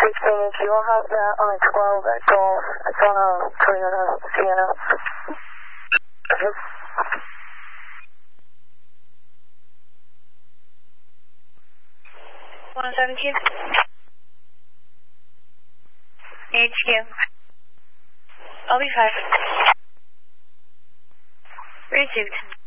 You will have that on a 12 at Golf. It's on a Toyota Sienna. 117. HQ. I'll be 5. Received.